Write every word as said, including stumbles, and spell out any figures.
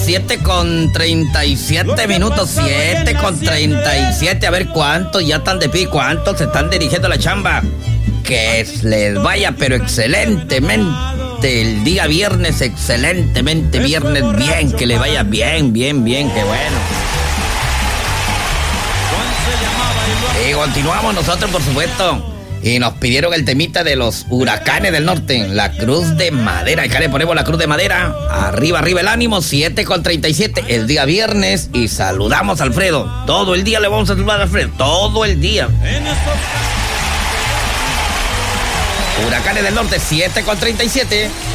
siete con treinta y siete minutos, siete con treinta y siete. A ver cuántos ya están de pie, cuántos se están dirigiendo a la chamba. Que les vaya, pero excelentemente el día viernes, excelentemente viernes, bien, que le vaya bien, bien, bien, qué bueno. Y continuamos nosotros, por supuesto. Y nos pidieron el temita de los huracanes del norte, la cruz de madera. Acá le ponemos la cruz de madera. Arriba, arriba el ánimo, siete con treinta y siete, el día viernes. Y saludamos a Alfredo. Todo el día le vamos a saludar a Alfredo, todo el día. Huracanes del norte, siete con treinta y siete.